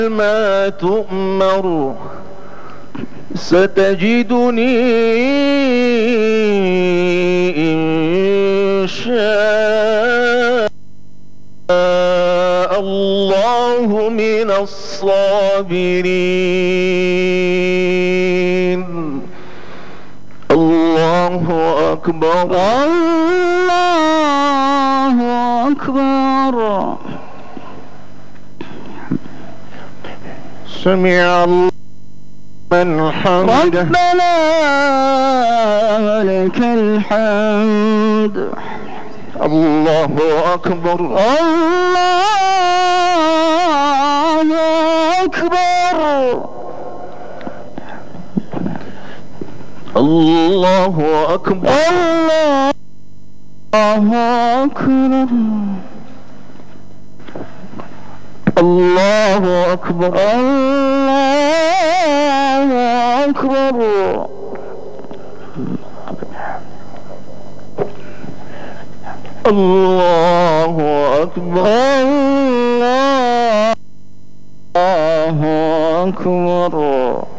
ما تؤمر ستجدني إن شاء الله من الصابرين. الله أكبر. الله أكبر. سمع الله من حمده. ربنا ولك الحمد. الله أكبر. الله أكبر. الله أكبر. الله أكبر. الله أكبر. الله أكبر. الله أكبر. الله أكبر.